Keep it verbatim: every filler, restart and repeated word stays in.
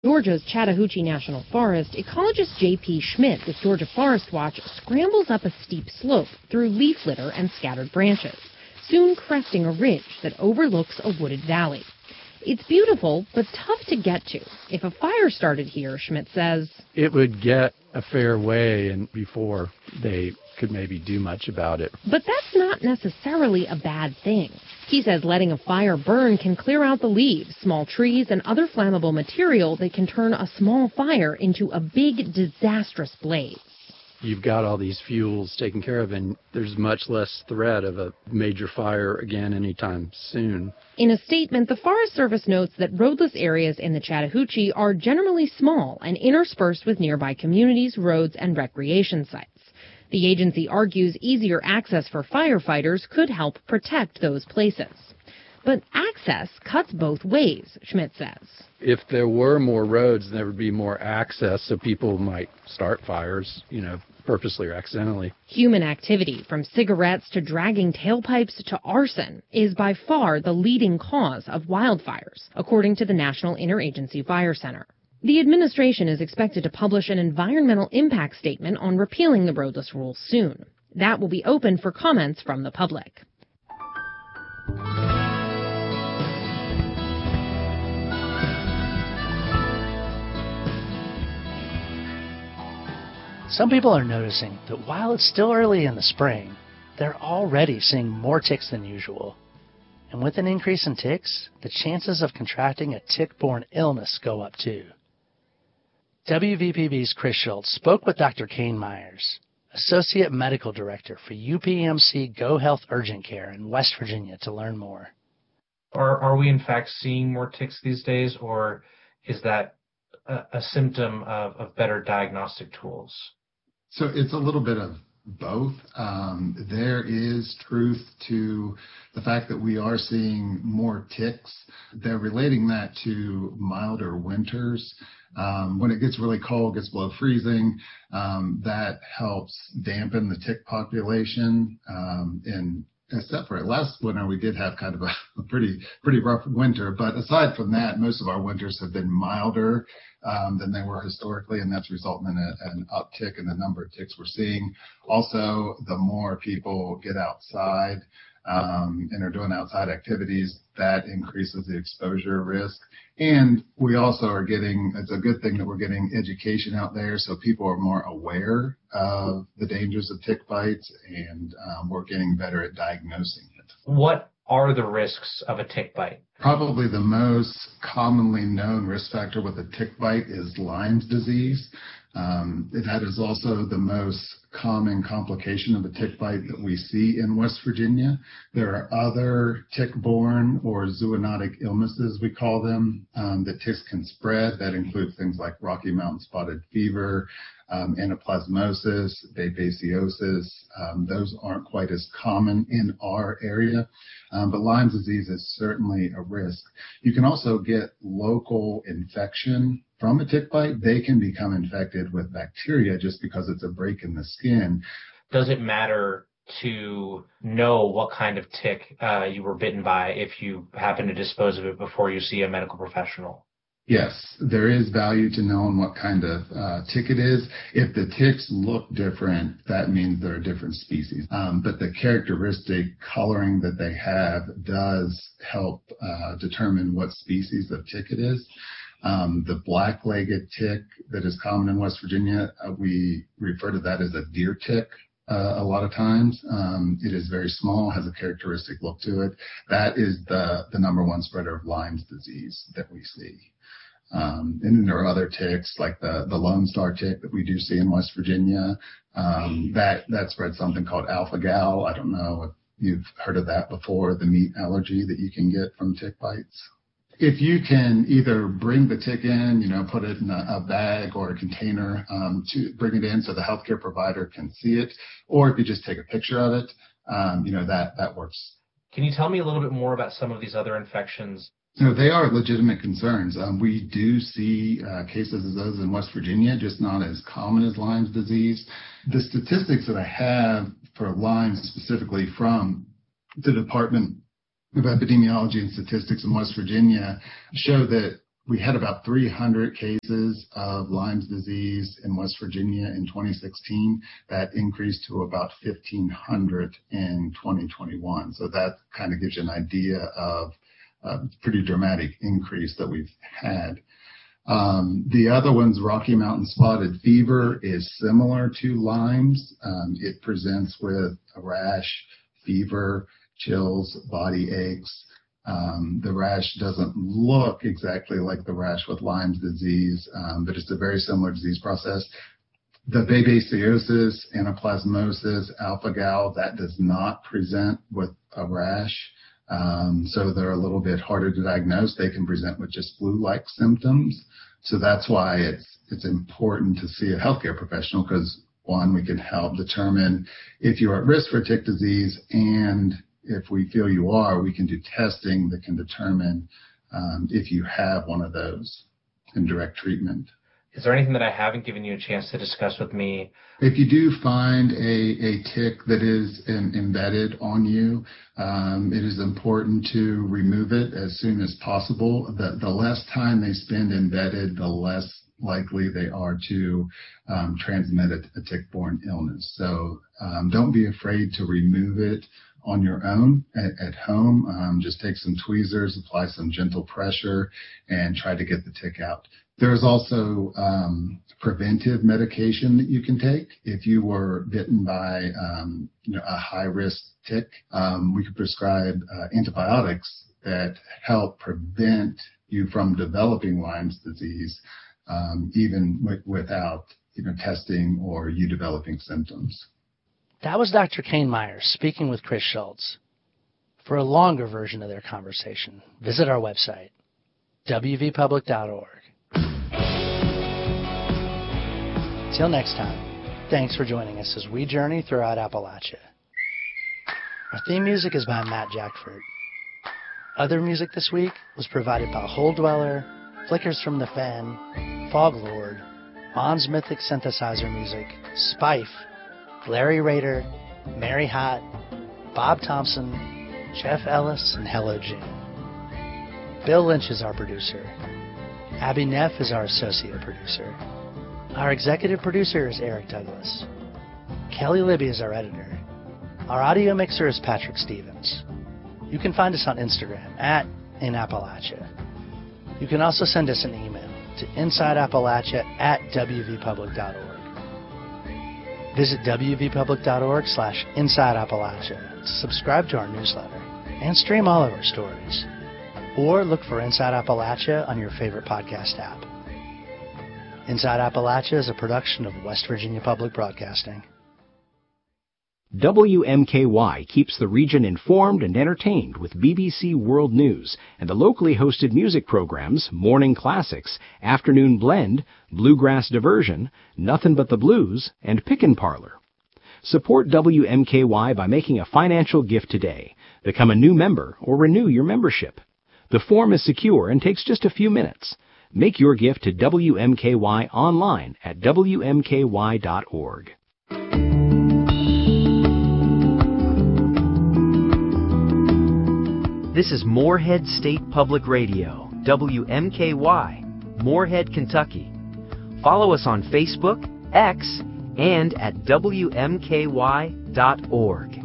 Georgia's Chattahoochee National Forest, ecologist J P Schmidt with Georgia Forest Watch scrambles up a steep slope through leaf litter and scattered branches, soon cresting a ridge that overlooks a wooded valley. It's beautiful, but tough to get to. If a fire started here, Schmidt says, it would get a fair way and before they could maybe do much about it. But that's not necessarily a bad thing. He says letting a fire burn can clear out the leaves, small trees, and other flammable material that can turn a small fire into a big, disastrous blaze. You've got all these fuels taken care of, and there's much less threat of a major fire again anytime soon. In a statement, the Forest Service notes that roadless areas in the Chattahoochee are generally small and interspersed with nearby communities, roads, and recreation sites. The agency argues easier access for firefighters could help protect those places. But access cuts both ways, Schmidt says. If there were more roads, there would be more access, so people might start fires, you know, purposely or accidentally. Human activity, from cigarettes to dragging tailpipes to arson, is by far the leading cause of wildfires, according to the National Interagency Fire Center. The administration is expected to publish an environmental impact statement on repealing the roadless rule soon. That will be open for comments from the public. Some people are noticing that while it's still early in the spring, they're already seeing more ticks than usual. And with an increase in ticks, the chances of contracting a tick-borne illness go up too. W V P B's Chris Schultz spoke with Doctor Kane Myers, Associate Medical Director for U P M C Go Health Urgent Care in West Virginia, to learn more. Are, are we in fact seeing more ticks these days, or is that a, a symptom of, of better diagnostic tools? So it's a little bit of both. Um, there is truth to the fact that we are seeing more ticks. They're relating that to milder winters. Um, when it gets really cold, gets below freezing, um, that helps dampen the tick population. Um, and except for last winter, we did have kind of a, a pretty pretty rough winter. But aside from that, most of our winters have been milder um, than they were historically, and that's resulting in a, an uptick in the number of ticks we're seeing. Also, the more people get outside um, and are doing outside activities, that increases the exposure risk. And we also are getting, it's a good thing that we're getting education out there so people are more aware of the dangers of tick bites, and um, we're getting better at diagnosing it. What are the risks of a tick bite? Probably the most commonly known risk factor with a tick bite is Lyme's disease. Um, that is also the most common complication of a tick bite that we see in West Virginia. There are other tick-borne or zoonotic illnesses, we call them, um, that ticks can spread. That includes things like Rocky Mountain spotted fever, um, anaplasmosis, babesiosis. Um, those aren't quite as common in our area, um, but Lyme's disease is certainly a risk. You can also get local infection from a tick bite. They can become infected with bacteria just because it's a break in the skin. Does it matter to know what kind of tick uh, you were bitten by if you happen to dispose of it before you see a medical professional? Yes, there is value to knowing what kind of uh, tick it is. If the ticks look different, that means they're a different species. Um, but the characteristic coloring that they have does help uh, determine what species of tick it is. Um, the black-legged tick that is common in West Virginia, uh, we refer to that as a deer tick uh, a lot of times. Um, it is very small, has a characteristic look to it. That is the, the number one spreader of Lyme's disease that we see. Um, and then there are other ticks like the, the Lone Star tick that we do see in West Virginia. Um, that, that spreads something called alpha-gal. I don't know if you've heard of that before, the meat allergy that you can get from tick bites. If you can either bring the tick in, you know, put it in a, a bag or a container um, to bring it in so the healthcare provider can see it, or if you just take a picture of it, um, you know, that, that works. Can you tell me a little bit more about some of these other infections? You know, they are legitimate concerns. Um, we do see uh, cases of those in West Virginia, just not as common as Lyme's disease. The statistics that I have for Lyme specifically from the Department of Epidemiology and Statistics in West Virginia show that We had about three hundred cases of Lyme's disease in West Virginia in twenty sixteen. That increased to about fifteen hundred in twenty twenty-one. So that kind of gives you an idea of a pretty dramatic increase that we've had. Um, the other one's Rocky Mountain Spotted Fever is similar to Lyme's. Um, it presents with a rash, fever, chills, body aches. Um, the rash doesn't look exactly like the rash with Lyme's disease, um, but it's a very similar disease process. The babesiosis, anaplasmosis, alpha-gal, that does not present with a rash. Um, so they're a little bit harder to diagnose. They can present with just flu-like symptoms. So that's why it's, it's important to see a healthcare professional, because one, we can help determine if you're at risk for tick disease, and if we feel you are, we can do testing that can determine um, if you have one of those and direct treatment. Is there anything that I haven't given you a chance to discuss with me? If you do find a, a tick that is in, embedded on you, um, it is important to remove it as soon as possible. The, the less time they spend embedded, the less likely they are to um, transmit a, a tick-borne illness. So um, don't be afraid to remove it on your own at, at home. Um, just take some tweezers, apply some gentle pressure, and try to get the tick out. There's also um, preventive medication that you can take. If you were bitten by um, you know, a high-risk tick, um, we could prescribe uh, antibiotics that help prevent you from developing Lyme's disease, um, even w- without you know, testing or you developing symptoms. That was Doctor Kane Myers speaking with Chris Schultz. For a longer version of their conversation, visit our website, w v public dot org. Till next time, thanks for joining us as we journey throughout Appalachia. Our theme music is by Matt Jackford. Other music this week was provided by Hole Dweller, Flickers from the Fen, Fog Lord, Mon's Mythic Synthesizer Music, Spife, Larry Rader, Mary Hott, Bob Thompson, Jeff Ellis, and Hello June. Bill Lynch is our producer. Abby Neff is our associate producer. Our executive producer is Eric Douglas. Kelly Libby is our editor. Our audio mixer is Patrick Stevens. You can find us on Instagram at In Appalachia. You can also send us an email to insideappalachia at w v public dot org. Visit w v public dot org slash inside appalachia to subscribe to our newsletter and stream all of our stories. Or look for Inside Appalachia on your favorite podcast app. Inside Appalachia is a production of West Virginia Public Broadcasting. W M K Y keeps the region informed and entertained with B B C World News and the locally hosted music programs Morning Classics, Afternoon Blend, Bluegrass Diversion, Nothing But the Blues, and Pickin' Parlor. Support W M K Y by making a financial gift today. Become a new member or renew your membership. The form is secure and takes just a few minutes. Make your gift to W M K Y online at w m k y dot org. This is Moorhead State Public Radio, W M K Y, Moorhead, Kentucky. Follow us on Facebook, X, and at w m k y dot org.